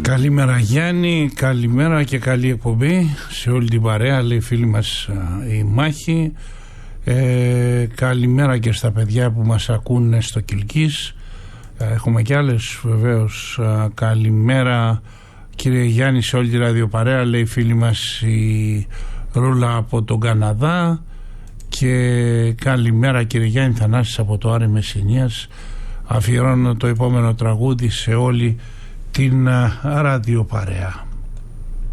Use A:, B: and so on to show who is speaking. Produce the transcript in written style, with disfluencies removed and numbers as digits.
A: Καλημέρα Γιάννη, καλημέρα και καλή εκπομπή σε όλη την παρέα, λέει φίλη μας η Μάχη. Καλημέρα και στα παιδιά που μας ακούνε στο Κιλκής. Έχουμε κι άλλες βεβαίως. Καλημέρα κύριε Γιάννη σε όλη τη ραδιοπαρέα, λέει φίλη μας η Ρούλα από τον Καναδά. Και καλημέρα κύριε Γιάννη, Θανάσης από το Άρη Μεσσηνίας. Αφιερώνω το επόμενο τραγούδι σε όλη την ραδιοπαρέα.